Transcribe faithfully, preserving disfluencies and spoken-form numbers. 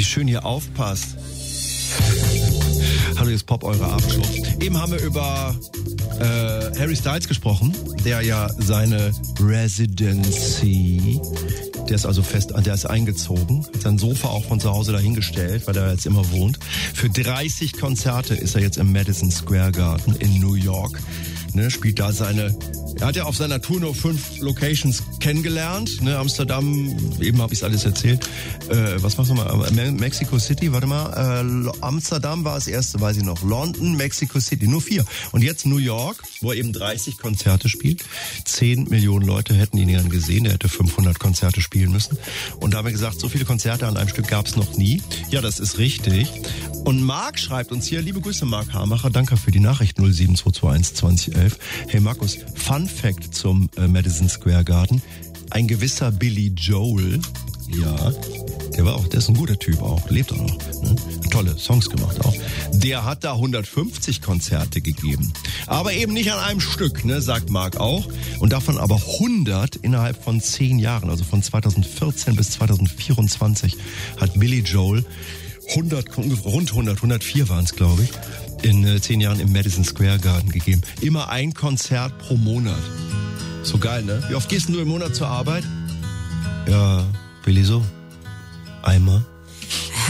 wie schön ihr aufpasst. Hallo, hier ist Pop, eure Abendshow. Eben haben wir über äh, Harry Styles gesprochen, der ja seine Residency, der ist also fest, der ist eingezogen, hat sein Sofa auch von zu Hause dahingestellt, weil er jetzt immer wohnt. Für dreißig Konzerte ist er jetzt im Madison Square Garden in New York. Ne, spielt da seine, er hat ja auf seiner Tour nur fünf Locations kennengelernt, ne, Amsterdam, eben habe ich es alles erzählt, äh, was machst du mal, Mexico City, warte mal, äh, Amsterdam war das erste, weiß ich noch, London, Mexico City, nur vier. Und jetzt New York, wo er eben dreißig Konzerte spielt, zehn Millionen Leute hätten ihn gern gesehen, er hätte fünfhundert Konzerte spielen müssen. Und da haben wir gesagt, so viele Konzerte an einem Stück gab es noch nie. Ja, das ist richtig. Und Marc schreibt uns hier, liebe Grüße Marc Hamacher, danke für die Nachricht null sieben zwei zwei eins zwanzig elf. Hey Markus, Fun Fact zum äh, Madison Square Garden. Ein gewisser Billy Joel, ja, der war auch, der ist ein guter Typ auch, lebt auch noch, ne? Tolle Songs gemacht auch. Der hat da hundertfünfzig Konzerte gegeben. Aber eben nicht an einem Stück, ne, sagt Marc auch. Und davon aber hundert innerhalb von zehn Jahren, also von zweitausendvierzehn bis zweitausendvierundzwanzig hat Billy Joel hundert, rund hundert, hundertvier waren es, glaube ich, in äh, zehn Jahren im Madison Square Garden gegeben. Immer ein Konzert pro Monat. So geil, ne? Wie oft gehst du im Monat zur Arbeit? Ja, Billy, so einmal.